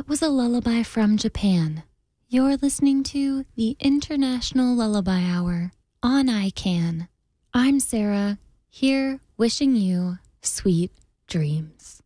That was a lullaby from Japan. You're listening to the International Lullaby Hour on ICANN. I'm Sarah, here wishing you sweet dreams.